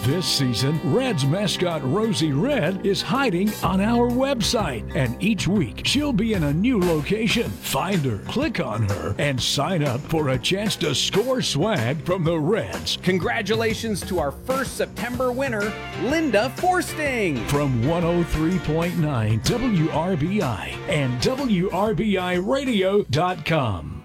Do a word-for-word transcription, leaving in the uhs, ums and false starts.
This season, Reds mascot Rosie Red is hiding on our website, and each week she'll be in a new location. Find her, click on her, and sign up for a chance to score swag from the Reds. Congratulations to our first September winner, Linda Forsting. From one oh three point nine W R B I and W R B I radio dot com.